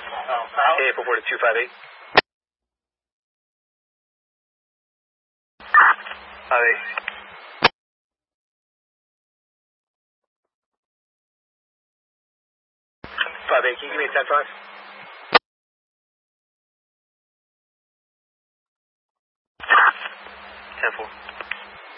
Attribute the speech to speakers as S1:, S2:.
S1: Hey, 44258. 58. 58, can you give me a 10-5? 10-4.